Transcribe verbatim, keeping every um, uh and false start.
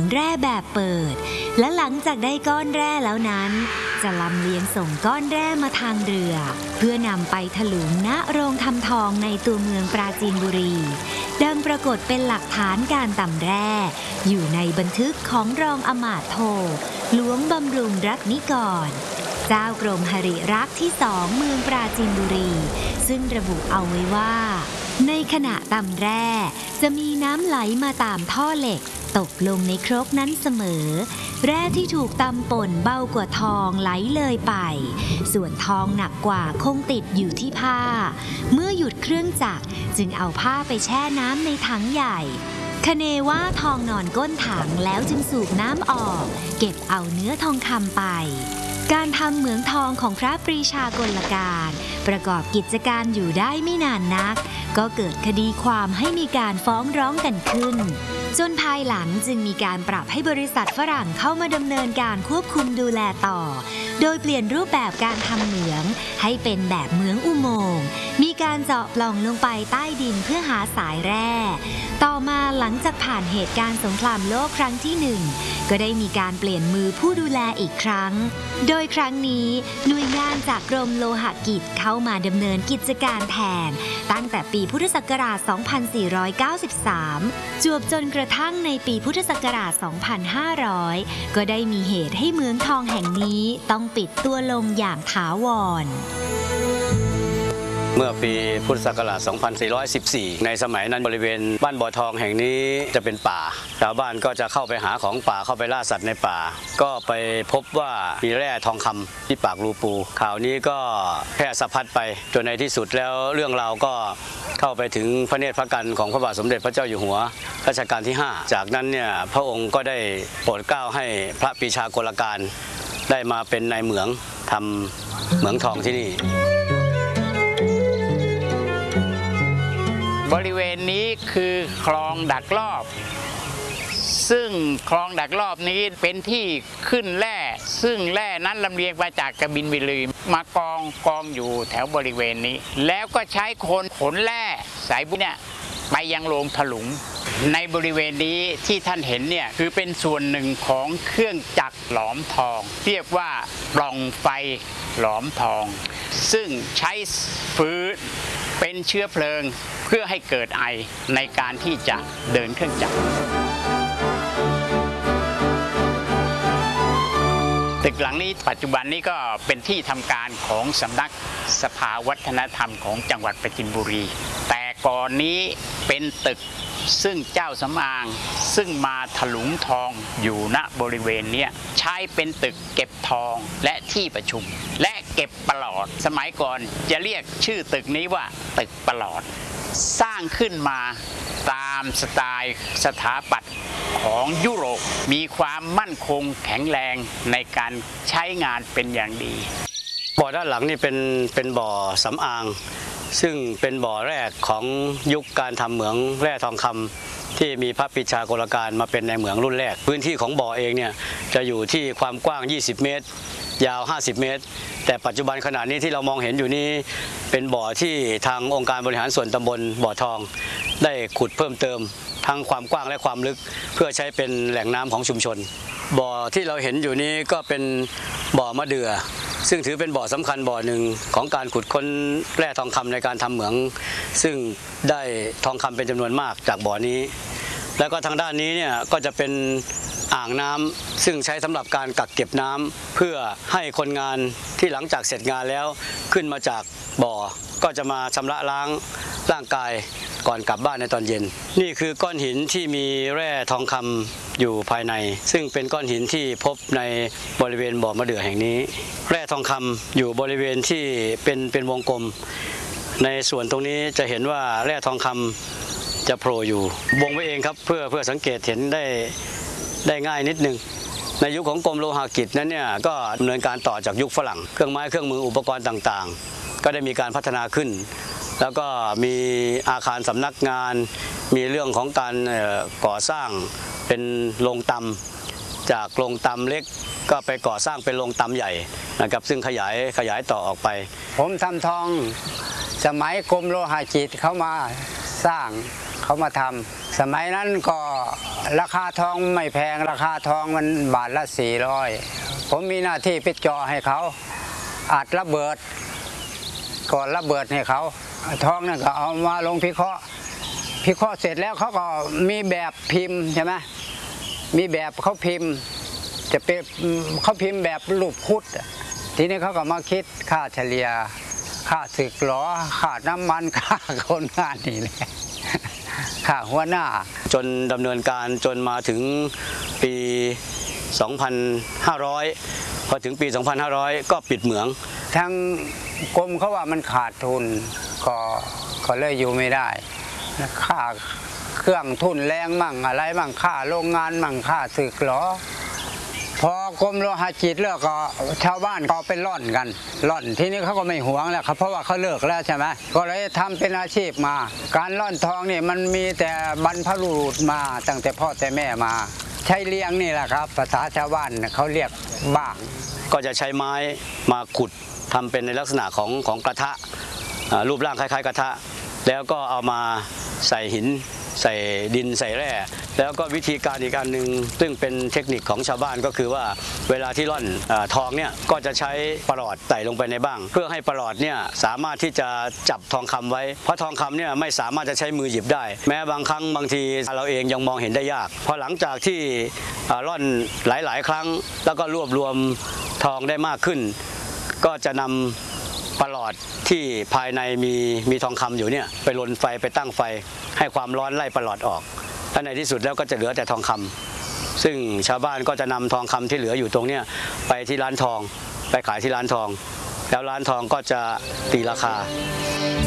แร่แบบเปิดและหลังจากได้ก้อนแร่แล้วนั้นจะลำเลียงส่งก้อนแร่มาทางเรือเพื่อนำไปถลุงณโรงทำทองในตัวเมืองปราจีนบุรีดังปรากฏเป็นหลักฐานการตำแร่อยู่ในบันทึกของรองอมาตย์โทหลวงบำรุงรัตนิกรเจ้ากรมหริรักษ์ที่สองเมืองปราจีนบุรีซึ่งระบุเอาไว้ว่าในขณะตำแร่จะมีน้ำไหลมาตามท่อเหล็กตกลงในครกนั้นเสมอแร่ที่ถูกตำป่นเบากว่าทองไหลเลยไปส่วนทองหนักกว่าคงติดอยู่ที่ผ้าเมื่อหยุดเครื่องจักรจึงเอาผ้าไปแช่น้ำในถังใหญ่คเนว่าทองนอนก้นถังแล้วจึงสูบน้ำออกเก็บเอาเนื้อทองคำไปการทำเหมืองทองของพระปรีชากลการประกอบกิจการอยู่ได้ไม่นานนักก็เกิดคดีความให้มีการฟ้องร้องกันขึ้นจนภายหลังจึงมีการปรับให้บริษัทฝรั่งเข้ามาดำเนินการควบคุมดูแลต่อโดยเปลี่ยนรูปแบบการทำเหมืองให้เป็นแบบเหมืองอุโมงค์มีการเจาะปล่องลงไปใต้ดินเพื่อหาสายแร่ต่อมาหลังจากผ่านเหตุการณ์สงครามโลกครั้งที่หนึ่งก็ได้มีการเปลี่ยนมือผู้ดูแลอีกครั้งโดยครั้งนี้หน่วยงานจากกรมโลหะกิจเข้ามาดำเนินกิจการแทนตั้งแต่ปีพุทธศักราช สองพันสี่ร้อยเก้าสิบสาม จวบจนกระทั่งในปีพุทธศักราช สองพันห้าร้อย ก็ได้มีเหตุให้เหมืองทองแห่งนี้ต้องปิดตัวลงอย่างถาวรเมื่อปีพุทธศักราช สองพันสี่ร้อยสิบสี่ ในสมัยนั้นบริเวณบ้านบ่อทองแห่งนี้จะเป็นป่าชาวบ้านก็จะเข้าไปหาของป่าเข้าไปล่าสัตว์ในป่าก็ไปพบว่ามีแร่ทองคำที่ปากรูปูข่าวนี้ก็แพร่สะพัดไปจนในที่สุดแล้วเรื่องราวก็เข้าไปถึงพระเนตรพระกันของพระบาทสมเด็จพระเจ้าอยู่หัวรัชกาลที่ห้าจากนั้นเนี่ยพระองค์ก็ได้โปรดเกล้าให้พระปรีชากลการได้มาเป็นนายเหมืองทำเหมืองทองที่นี่บริเวณนี้คือคลองดักรอบซึ่งคลองดักรอบนี้เป็นที่ขึ้นแร่ซึ่งแร่นั้นลำเลียงมาจากกบินบุรีมากองกองอยู่แถวบริเวณนี้แล้วก็ใช้คนขนแร่สายบุญเนี่ยไปยังโรงถลุงในบริเวณนี้ที่ท่านเห็นเนี่ยคือเป็นส่วนหนึ่งของเครื่องจักรหลอมทองเรียกว่าปล่องไฟหลอมทองซึ่งใช้ฟืนเป็นเชื้อเพลิงเพื่อให้เกิดไอในการที่จะเดินเครื่องจักรตึกหลังนี้ปัจจุบันนี้ก็เป็นที่ทำการของสำนักสภาวัฒนธรรมของจังหวัดปราจีนบุรีแต่ก่อนนี้เป็นตึกซึ่งเจ้าสำอางซึ่งมาถลุงทองอยู่ณบริเวณนี้ใช้เป็นตึกเก็บทองและที่ประชุมและเก็บปลอดสมัยก่อนจะเรียกชื่อตึกนี้ว่าตึกปลอดสร้างขึ้นมาตามสไตล์สถาปัตย์ของยุโรปมีความมั่นคงแข็งแรงในการใช้งานเป็นอย่างดีบ่อด้านหลังนี่เป็นเป็นบ่อสำอางซึ่งเป็นบ่อแรกของยุคการทำเหมืองแร่ทองคำที่มีพระปรีชากลการมาเป็นในเหมืองรุ่นแรกพื้นที่ของบ่อเองเนี่ยจะอยู่ที่ความกว้างยี่สิบเมตรยาวห้าสิบเมตรแต่ปัจจุบันขณะนี้ที่เรามองเห็นอยู่นี้เป็นบ่อที่ทางองค์การบริหารส่วนตำบลบ่อทองได้ขุดเพิ่มเติมทั้งความกว้างและความลึกเพื่อใช้เป็นแหล่งน้ำของชุมชนบ่อที่เราเห็นอยู่นี้ก็เป็นบ่อมะเดื่อซึ่งถือเป็นบ่อสำคัญบ่อหนึ่งของการขุดค้นแร่ทองคำในการทำเหมืองซึ่งได้ทองคำเป็นจำนวนมากจากบ่อนี้แล้วก็ทางด้านนี้เนี่ยก็จะเป็นอ่างน้ำซึ่งใช้สำหรับการกักเก็บน้ำเพื่อให้คนงานที่หลังจากเสร็จงานแล้วขึ้นมาจากบ่อก็จะมาชำระล้างร่างกายก่อนกลับบ้านในตอนเย็นนี่คือก้อนหินที่มีแร่ทองคำอยู่ภายในซึ่งเป็นก้อนหินที่พบในบริเวณบ่อมะเดื่อแห่งนี้แร่ทองคำอยู่บริเวณที่เป็นเป็นวงกลมในส่วนตรงนี้จะเห็นว่าแร่ทองคำจะโผล่อยู่วงไว้เองครับเพื่อเพื่อสังเกตเห็นได้ได้ง่ายนิดนึงในยุคของกรมโลหะกิจนั้นเนี่ยก็ดำเนินการต่อจากยุคฝรั่งเครื่องไม้เครื่องมืออุปกรณ์ต่างๆก็ได้มีการพัฒนาขึ้นแล้วก็มีอาคารสำนักงานมีเรื่องของการก่อสร้างเป็นโรงตำจากโรงตำเล็กก็ไปก่อสร้างเป็นโรงตำใหญ่นะครับซึ่งขยายขยายต่อออกไปผมทำทองสมัยกรมโลหะกิจเขามาสร้างเขามาทำสมัยนั้นก็ราคาทองไม่แพงราคาทองมันบาทละสี่ร้อยผมมีหน้าที่ไปเจาะให้เขาอัดระเบิดก่อนระเบิดให้เขาทองนั่นก็เอามาลงพิเคราะห์พิเคราะห์เสร็จแล้วเขาก็มีแบบพิมพ์ใช่ไหมมีแบบเขาพิมพ์จะเป็นเขาพิมพ์แบบรูปพุทธทีนี้เขาก็มาคิดค่าเฉลี่ยค่าสึกหรอค่าน้ำมันค่าคนงานนี่แหละค่าหัวหน้าจนดำเนินการจนมาถึงปี สองพันห้าร้อย พอถึงปี สองพันห้าร้อย ก็ปิดเหมืองทางกรมเขาว่ามันขาดทุนก็ก็เลยอยู่ไม่ได้ค่าเครื่องทุนแรงมั่งอะไรมั่งค่าโรงงานมั่งค่าสึกหรอพอกรมโลหะจิตเลิกก็ชาวบ้านก็เป็นร่อนกันร่อนทีนี้เขาก็ไม่หวงแล้วครับเพราะว่าเขาเลิกแล้วใช่ไหมก็เลยทำเป็นอาชีพมาการร่อนทองนี่มันมีแต่บรรพบุรุษมาตั้งแต่พ่อแต่แม่มาใช้เลี้ยงนี่แหละครับภาษาชาวบ้านเขาเรียกบ้างก็จะใช้ไม้มาขุดทำเป็นในลักษณะของของกระทะรูปร่างคล้ายๆกระทะแล้วก็เอามาใส่หินใส่ดินใส่แร่แล้วก็วิธีการอีกอันหนึ่งซึ่งเป็นเทคนิคของชาวบ้านก็คือว่าเวลาที่ร่อนทองเนี่ยก็จะใช้ปลอดใส่ลงไปในบ้างเพื่อให้ปลอดเนี่ยสามารถที่จะจับทองคำไว้เพราะทองคำเนี่ยไม่สามารถจะใช้มือหยิบได้แม้บางครั้งบางทีเราเองยังมองเห็นได้ยากพอหลังจากที่ร่อนหลายๆครั้งแล้วก็รวบรวมทองได้มากขึ้นก็จะนำปลอดที่ภายในมีมีทองคำอยู่เนี่ยไปลนไฟไปตั้งไฟให้ความร้อนไล่ปลอดออกและในที่สุดแล้วก็จะเหลือแต่ทองคำซึ่งชาวบ้านก็จะนำทองคำที่เหลืออยู่ตรงเนี้ยไปที่ร้านทองไปขายที่ร้านทองแล้วร้านทองก็จะตีราคา